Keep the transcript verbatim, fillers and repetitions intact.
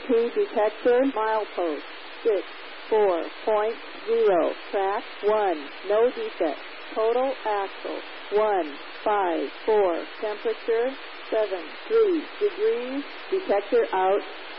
P detector, milepost six four point zero, track one, no defect. Total axle one five four, temperature seven three degrees, detector out.